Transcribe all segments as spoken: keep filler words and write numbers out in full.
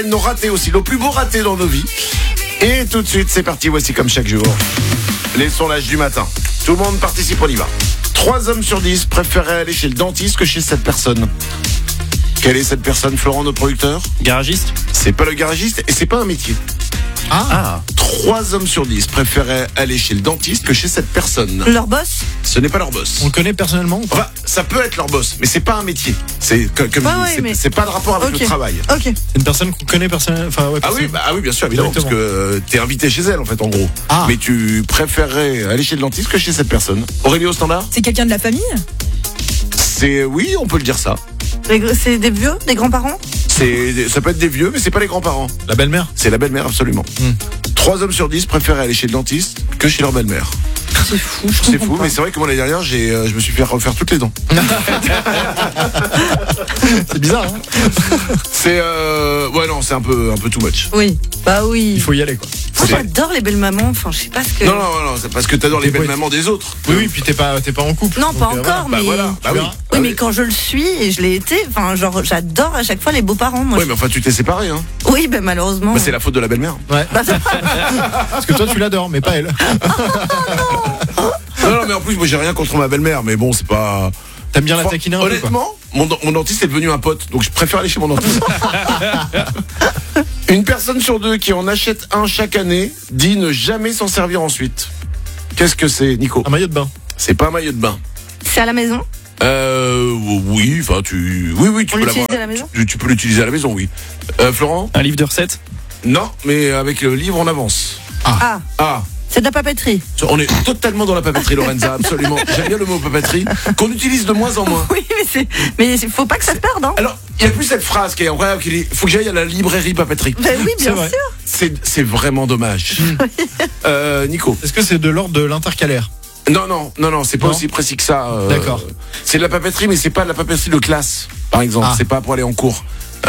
Nos ratés aussi, nos plus beaux ratés dans nos vies. Et tout de suite, c'est parti, voici comme chaque jour les sondages du matin. Tout le monde participe, on y va. Trois hommes sur dix préféraient aller chez le dentiste que chez cette personne. Quelle est cette personne, Florent, notre producteur? Garagiste. C'est pas le garagiste et c'est pas un métier. Ah, ah. Trois hommes sur dix préféraient aller chez le dentiste que chez cette personne. Leur boss? Ce n'est pas leur boss. On le connaît personnellement ou pas? Enfin, ça peut être leur boss, mais c'est pas un métier. C'est comme Ouais, ouais, c'est, mais- c'est pas de rapport avec Ok. le travail. Ok. C'est une personne qu'on connaît personnellement. Enfin, ouais, Ah oui, personnellement. bah, ah oui, bien sûr, évidemment, parce Directement. que euh, t'es invité chez elle en fait, en gros. Ah. Mais tu préférerais aller chez le dentiste que chez cette personne. Aurélie au standard? C'est quelqu'un de la famille? C'est oui, on peut le dire ça. Les- C'est des vieux, des grands-parents? C'est, ça peut être des vieux, mais c'est pas les grands-parents. La belle-mère. C'est la belle-mère, absolument. Hmm. Trois hommes sur dix préféraient aller chez le dentiste que chez leur belle-mère. C'est fou, je C'est comprends fou, pas. mais c'est vrai que moi l'année dernière, j'ai, euh, je me suis fait refaire toutes les dents. C'est bizarre, hein. C'est euh, ouais non, c'est un peu un peu too much. Oui, bah oui. Il faut y aller, quoi. Moi, c'est- j'adore les belles mamans, enfin, je sais pas ce que... Non non non, c'est parce que t'adores les T'es belles poète. mamans des autres. Oui, oui, puis t'es pas, t'es pas en couple. Non, Donc, pas euh, encore, Bah mais... voilà, bah Tu oui. verras. Oui, Bah mais quand je le suis, et je l'ai été, enfin, genre, j'adore à chaque fois les beaux-parents, moi. Oui, mais enfin tu t'es séparé hein. Oui, ben malheureusement. Bah, c'est la faute de la belle-mère. Ouais. Bah, ça- Parce que toi, tu l'adores, mais pas elle. Non non, mais en plus moi j'ai rien contre ma belle-mère, mais bon, c'est pas T'aimes bien la taquiner un peu, quoi. honnêtement, mon, mon dentiste est devenu un pote, donc je préfère aller chez mon dentiste. Une personne sur deux qui en achète un chaque année dit ne jamais s'en servir ensuite. Qu'est-ce que c'est, Nico? Un maillot de bain. C'est pas un maillot de bain. c'est à la maison? Euh, oui, enfin tu, oui, oui, tu On peux l'utilise l'avoir. à la maison? Tu, tu peux l'utiliser à la maison, oui. Euh, Florent? Un livre de recettes. Non, mais avec le livre en avance. Ah, Ah, c'est de la papeterie. on est totalement dans la papeterie, Lorenza, absolument. J'aime bien le mot papeterie, qu'on utilise de moins en moins. Oui, mais c'est... Mais il faut pas que ça se perde, hein? Alors, il y a plus cette phrase qui est incroyable, qui dit faut que j'aille à la librairie papeterie. Ben oui, C'est bien vrai. sûr. C'est, c'est vraiment dommage. euh, Nico? Est-ce que c'est de l'ordre de l'intercalaire? Non, non, non, non, c'est pas Non. aussi précis que ça. euh, D'accord. C'est de la papeterie, mais c'est pas de la papeterie de classe, par exemple. Ah. C'est pas pour aller en cours.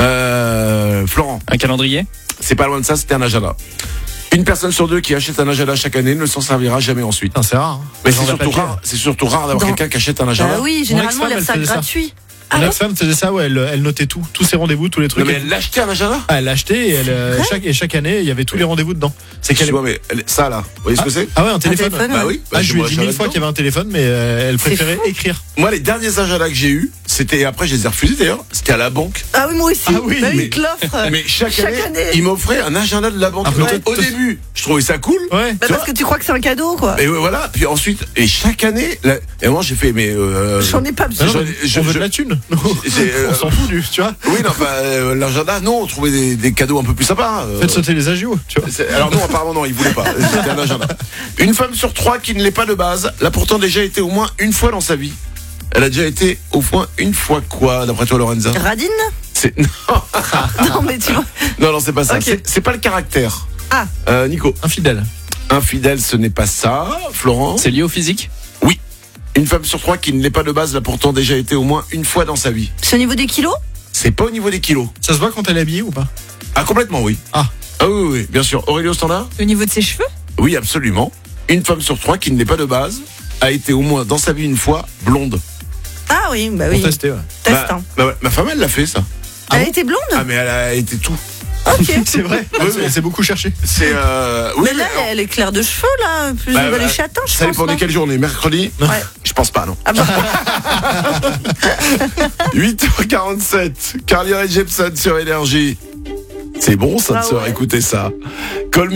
Euh, Florent? Un calendrier. C'est pas loin de ça, c'était un agenda. Une personne sur deux qui achète un agenda chaque année ne s'en servira jamais ensuite. Putain, c'est rare. Hein. Mais Genre c'est de surtout papier. rare, c'est surtout rare d'avoir Dans- quelqu'un qui achète un agenda. Bah oui, généralement, ex-femme, il y a elle ça faisait ça. gratuit. Mon Ah, ex-femme faisait ça, ouais, elle, elle notait tout, tous ses rendez-vous, tous les trucs. Non, mais elle l'achetait un agenda? Ah, elle l'achetait et, elle, euh, chaque, et chaque année, il y avait tous les rendez-vous dedans. C'est qu'elle Tu vois, mais elle- ça là, vous voyez ce que c'est? Ah ouais, un téléphone. téléphone, ouais. Bah oui, bah, Ah, j'ai je lui mon ai dit agenda mille fois dedans. qu'il y avait un téléphone, mais euh, elle préférait fou. écrire. Moi, les derniers agendas que j'ai eus, c'était, après, je les ai refusés d'ailleurs, c'était à la banque. ah oui, moi aussi. Ah oui, bah oui, mais- il te l'offre. Mais chaque, Chaque année, année. ils m'offraient un agenda de la banque. Ah, Donc, peut-être- au début, je trouvais ça cool. Ouais. Bah, parce que tu crois que c'est un cadeau, quoi. Et voilà, puis ensuite, et chaque année, là, et moi j'ai fait, mais euh, J'en ai pas Ah besoin. non, Je- mais je- on veut je- de la thune. j'ai, euh, On s'en fout du, tu vois. oui, non, enfin, euh, l'agenda, non, on trouvait des, des cadeaux un peu plus sympas. euh. Faites sauter les agios, tu vois. C'est- Alors non, apparemment non, il voulait pas. C'était un agenda. Une femme sur trois qui ne l'est pas de base, l'a pourtant déjà été au moins une fois dans sa vie. Elle a déjà été au moins une fois quoi, d'après toi, Lorenza? Radine? C'est non, Non, mais tu vois. non, non, c'est pas ça. Ok. C'est, c'est pas le caractère. Ah. Euh, Nico, Infidèle. infidèle, ce n'est pas ça. Florent? C'est lié au physique? Oui. Une femme sur trois qui ne l'est pas de base l'a pourtant déjà été au moins une fois dans sa vie. C'est au niveau des kilos? C'est pas au niveau des kilos. Ça se voit quand elle est habillée ou pas? Ah, complètement, oui. Ah. Ah oui, oui, oui, bien sûr. Aurélie au standard? Au niveau de ses cheveux? Oui, absolument. Une femme sur trois qui ne l'est pas de base a été au moins dans sa vie une fois blonde. Ah oui, bah Pour oui. tester, ouais. Teste, Bah, hein. bah ouais, ma femme, elle l'a fait, ça. Ah Elle bon était blonde? Ah, mais elle a été tout. Ok. C'est vrai. Oui, Elle oui. s'est beaucoup cherché. C'est. Euh... Oui, Mais là, mais- elle est claire de cheveux, là. Plus Bah, elle bah, est châtain, je ça pense. dépend de non quelle journée. Mercredi? Ouais. Je pense pas, non. Ah bah. huit heures quarante-sept. Carly Rae Jepsen sur Énergie. C'est bon, ça, de Ah se ouais. réécouter ça. Call